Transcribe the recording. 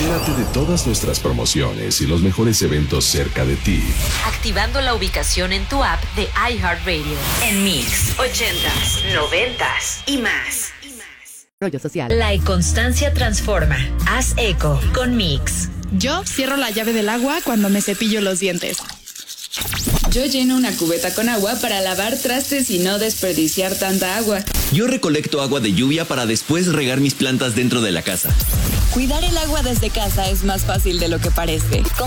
Entérate de todas nuestras promociones y los mejores eventos cerca de ti, activando la ubicación en tu app de iHeartRadio. En Mix, 80s, 90s y más. Rollo social. La inconstancia transforma. Haz eco con Mix. Yo cierro la llave del agua cuando me cepillo los dientes. Yo lleno una cubeta con agua para lavar trastes y no desperdiciar tanta agua. Yo recolecto agua de lluvia para después regar mis plantas dentro de la casa. Cuidar el agua desde casa es más fácil de lo que parece.